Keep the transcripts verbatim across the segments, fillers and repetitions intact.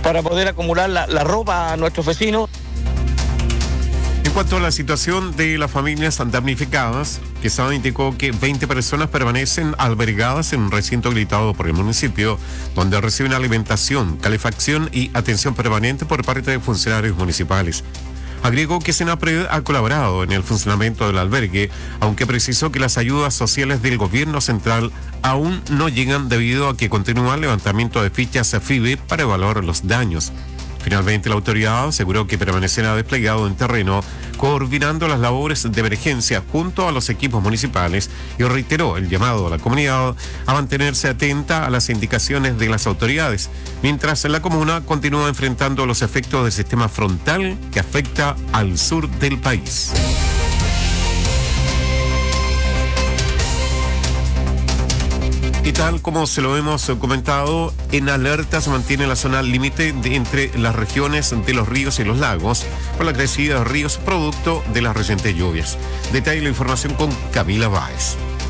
para poder acumular la, la ropa a nuestros vecinos. En cuanto a la situación de las familias damnificadas, Quesada indicó que veinte personas permanecen albergadas en un recinto habilitado por el municipio, donde reciben alimentación, calefacción y atención permanente por parte de funcionarios municipales. Agregó que Senapred ha colaborado en el funcionamiento del albergue, aunque precisó que las ayudas sociales del gobierno central aún no llegan debido a que continúa el levantamiento de fichas F I B E para evaluar los daños. Finalmente, la autoridad aseguró que permanecerá desplegado en terreno, coordinando las labores de emergencia junto a los equipos municipales, y reiteró el llamado a la comunidad a mantenerse atenta a las indicaciones de las autoridades, mientras la comuna continúa enfrentando los efectos del sistema frontal que afecta al sur del país. Y tal como se lo hemos comentado, en alerta se mantiene la zona límite de entre las regiones de los ríos y los lagos por la crecida de ríos producto de las recientes lluvias. Detalle la información con Camila Báez.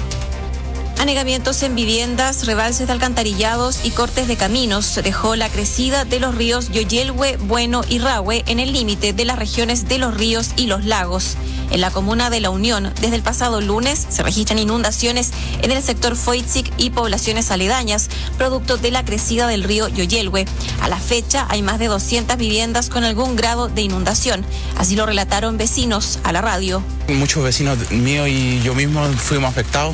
Anegamientos en viviendas, rebalses de alcantarillados y cortes de caminos dejó la crecida de los ríos Yoyelhue, Bueno y Rahue en el límite de las regiones de los ríos y los lagos. En la comuna de La Unión, desde el pasado lunes, se registran inundaciones en el sector Foitzik y poblaciones aledañas, producto de la crecida del río Yoyelhue. A la fecha, hay más de doscientas viviendas con algún grado de inundación. Así lo relataron vecinos a la radio. Muchos vecinos míos y yo mismo fuimos afectados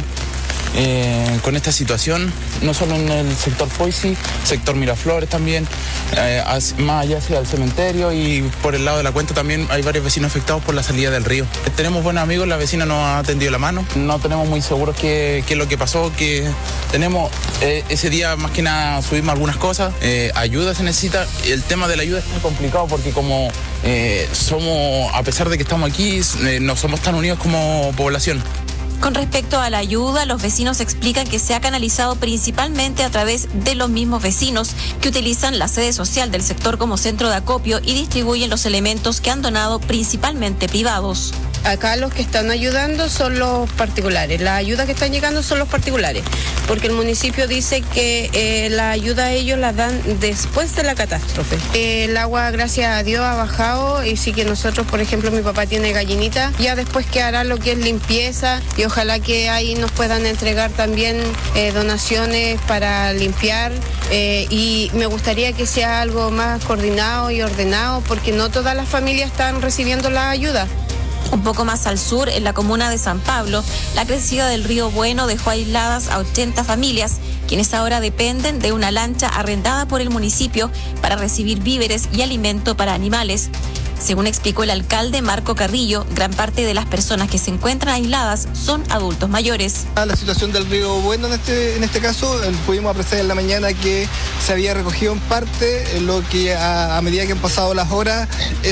Eh, con esta situación, no solo en el sector Foitzik, sector Miraflores también, eh, más allá hacia el cementerio, y por el lado de la cuenta también hay varios vecinos afectados por la salida del río. Tenemos buenos amigos, la vecina nos ha tendido la mano, no tenemos muy seguros qué, qué es lo que pasó, que tenemos eh, ese día más que nada subimos algunas cosas, eh, ayuda se necesita. El tema de la ayuda es muy complicado porque como eh, somos, a pesar de que estamos aquí, eh, no somos tan unidos como población. Con respecto a la ayuda, los vecinos explican que se ha canalizado principalmente a través de los mismos vecinos que utilizan la sede social del sector como centro de acopio y distribuyen los elementos que han donado, principalmente privados. Acá los que están ayudando son los particulares, las ayudas que están llegando son los particulares, porque el municipio dice que eh, la ayuda a ellos la dan después de la catástrofe. Eh, el agua, gracias a Dios, ha bajado, y sí que nosotros, por ejemplo, mi papá tiene gallinita, ya después que hará lo que es limpieza, y ojalá que ahí nos puedan entregar también eh, donaciones para limpiar, eh, y me gustaría que sea algo más coordinado y ordenado, porque no todas las familias están recibiendo la ayuda. Un poco más al sur, en la comuna de San Pablo, la crecida del río Bueno dejó aisladas a ochenta familias, quienes ahora dependen de una lancha arrendada por el municipio para recibir víveres y alimento para animales. Según explicó el alcalde Marco Carrillo, gran parte de las personas que se encuentran aisladas son adultos mayores. La situación del río Bueno en este, en este caso, pudimos apreciar en la mañana que se había recogido en parte, lo que a, a medida que han pasado las horas,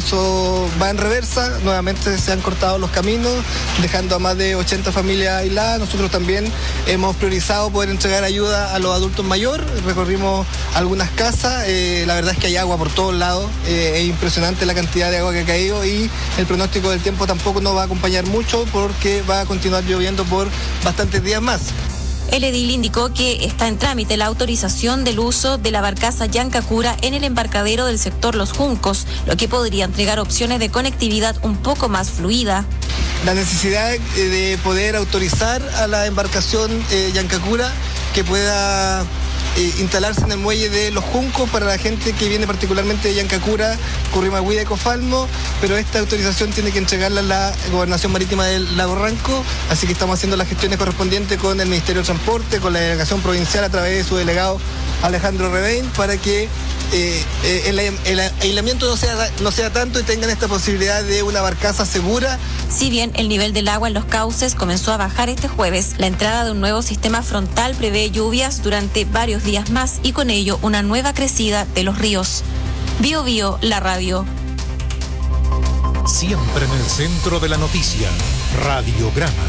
eso va en reversa, nuevamente se han cortado los caminos, dejando a más de ochenta familias aisladas. Nosotros también hemos priorizado poder entregar ayuda a los adultos mayores, recorrimos algunas casas, eh, la verdad es que hay agua por todos lados, eh, es impresionante la cantidad de agua que ha caído, y el pronóstico del tiempo tampoco nos va a acompañar mucho porque va a continuar lloviendo por bastantes días más. El edil indicó que está en trámite la autorización del uso de la barcaza Yancacura en el embarcadero del sector Los Juncos, lo que podría entregar opciones de conectividad un poco más fluida. La necesidad de poder autorizar a la embarcación eh, Yancacura que pueda Eh, instalarse en el muelle de Los Juncos para la gente que viene particularmente de Yancacura, Currimagüí de Cofalmo, pero esta autorización tiene que entregarla a la Gobernación Marítima del Lago Ranco, así que estamos haciendo las gestiones correspondientes con el Ministerio de Transporte, con la delegación provincial a través de su delegado Alejandro Rebein, para que eh, eh, el, el aislamiento no sea, no sea tanto y tengan esta posibilidad de una barcaza segura. Si bien el nivel del agua en los cauces comenzó a bajar este jueves, la entrada de un nuevo sistema frontal prevé lluvias durante varios días más y con ello una nueva crecida de los ríos. Bio Bio, la radio. Siempre en el centro de la noticia, Radiograma.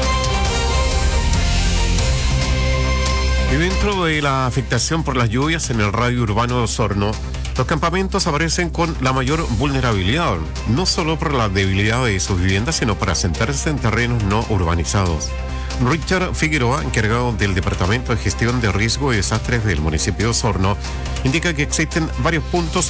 Y dentro de la afectación por las lluvias en el radio urbano de Osorno, los campamentos aparecen con la mayor vulnerabilidad, no solo por la debilidad de sus viviendas, sino para asentarse en terrenos no urbanizados. Richard Figueroa, encargado del Departamento de Gestión de Riesgo y Desastres del municipio de Osorno, indica que existen varios puntos